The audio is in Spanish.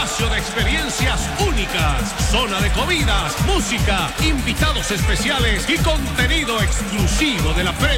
espacio de experiencias únicas, zona de comidas, música, invitados especiales y contenido exclusivo de la feria.